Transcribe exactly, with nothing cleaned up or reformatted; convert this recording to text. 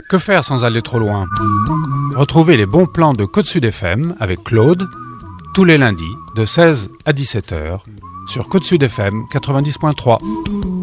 Que faire sans aller trop loin? Retrouvez les bons plans de Côte Sud F M avec Claude tous les lundis de seize à dix-sept heures sur Côte Sud F M quatre-vingt-dix point trois.